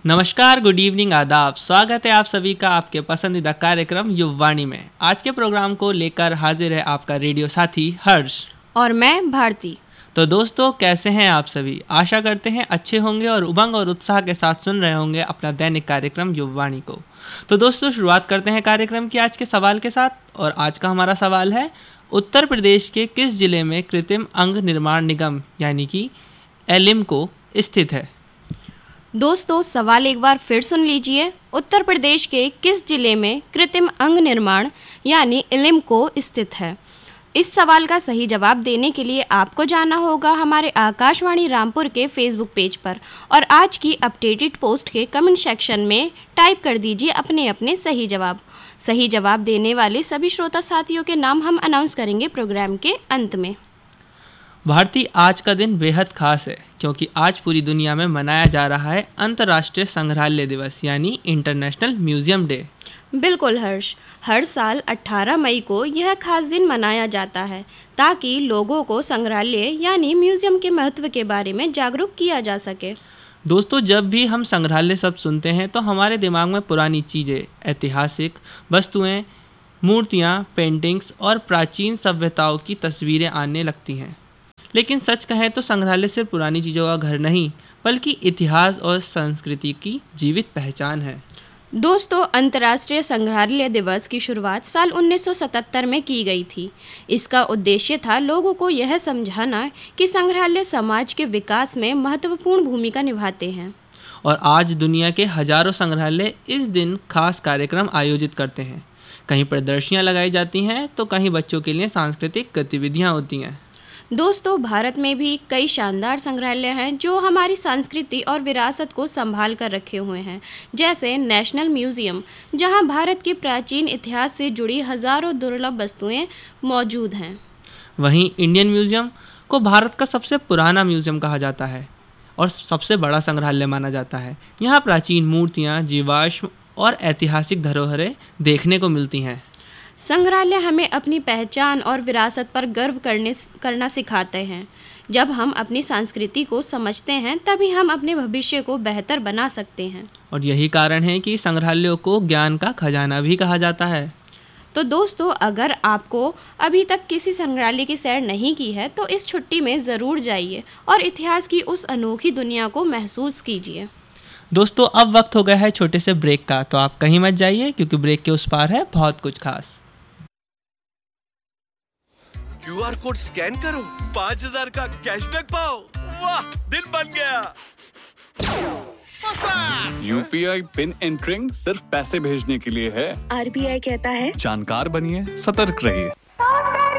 नमस्कार, good evening, आदाब। स्वागत है आप सभी का आपके पसंदीदा कार्यक्रम युववाणी में। आज के प्रोग्राम को लेकर हाजिर है आपका रेडियो साथी हर्ष और मैं भारती। तो दोस्तों, कैसे हैं आप सभी? आशा करते हैं अच्छे होंगे और उमंग और उत्साह के साथ सुन रहे होंगे अपना दैनिक कार्यक्रम युववाणी को। तो दोस्तों, शुरुआत करते हैं कार्यक्रम की आज के सवाल के साथ। और आज का हमारा सवाल है, उत्तर प्रदेश के किस जिले में कृत्रिम अंग निर्माण निगम यानी कि एलिम्को स्थित है? दोस्तों, सवाल एक बार फिर सुन लीजिए। उत्तर प्रदेश के किस जिले में कृत्रिम अंग निर्माण यानी एलिम्को स्थित है? इस सवाल का सही जवाब देने के लिए आपको जाना होगा हमारे आकाशवाणी रामपुर के फेसबुक पेज पर और आज की अपडेटेड पोस्ट के कमेंट सेक्शन में टाइप कर दीजिए अपने अपने सही जवाब। सही जवाब देने वाले सभी श्रोता साथियों के नाम हम अनाउंस करेंगे प्रोग्राम के अंत में। भारती, आज का दिन बेहद खास है क्योंकि आज पूरी दुनिया में मनाया जा रहा है अंतर्राष्ट्रीय संग्रहालय दिवस यानी इंटरनेशनल म्यूजियम डे। बिल्कुल हर्ष, हर साल 18 मई को यह खास दिन मनाया जाता है ताकि लोगों को संग्रहालय यानी म्यूजियम के महत्व के बारे में जागरूक किया जा सके। दोस्तों, जब भी हम संग्रहालय शब्द सुनते हैं तो हमारे दिमाग में पुरानी चीज़ें, ऐतिहासिक वस्तुएं, मूर्तियां, पेंटिंग्स और प्राचीन सभ्यताओं की तस्वीरें आने लगती हैं। लेकिन सच कहें तो संग्रहालय सिर्फ पुरानी चीज़ों का घर नहीं बल्कि इतिहास और संस्कृति की जीवित पहचान है। दोस्तों, अंतर्राष्ट्रीय संग्रहालय दिवस की शुरुआत साल 1977 में की गई थी। इसका उद्देश्य था लोगों को यह समझाना कि संग्रहालय समाज के विकास में महत्वपूर्ण भूमिका निभाते हैं। और आज दुनिया के हजारों संग्रहालय इस दिन खास कार्यक्रम आयोजित करते हैं। कहीं प्रदर्शनियां लगाई जाती हैं तो कहीं बच्चों के लिए सांस्कृतिक गतिविधियां होती हैं। दोस्तों, भारत में भी कई शानदार संग्रहालय हैं जो हमारी संस्कृति और विरासत को संभाल कर रखे हुए हैं, जैसे नेशनल म्यूजियम, जहां भारत के प्राचीन इतिहास से जुड़ी हजारों दुर्लभ वस्तुएं मौजूद हैं। वहीं इंडियन म्यूजियम को भारत का सबसे पुराना म्यूजियम कहा जाता है और सबसे बड़ा संग्रहालय माना जाता है। यहाँ प्राचीन मूर्तियाँ, जीवाश्म और ऐतिहासिक धरोहरें देखने को मिलती हैं। संग्रहालय हमें अपनी पहचान और विरासत पर गर्व करना सिखाते हैं। जब हम अपनी संस्कृति को समझते हैं तभी हम अपने भविष्य को बेहतर बना सकते हैं। और यही कारण है कि संग्रहालयों को ज्ञान का खजाना भी कहा जाता है। तो दोस्तों, अगर आपको अभी तक किसी संग्रहालय की सैर नहीं की है तो इस छुट्टी में ज़रूर जाइए और इतिहास की उस अनोखी दुनिया को महसूस कीजिए। दोस्तों, अब वक्त हो गया है छोटे से ब्रेक का, तो आप कहीं मत जाइए क्योंकि ब्रेक के उस पार है बहुत कुछ खास। QR कोड स्कैन करो, 5000 का कैशबैक पाओ। वाह, दिन बन गया। UPI पिन एंटरिंग सिर्फ पैसे भेजने के लिए है। RBI कहता है जानकार बनिए, सतर्क रहिए।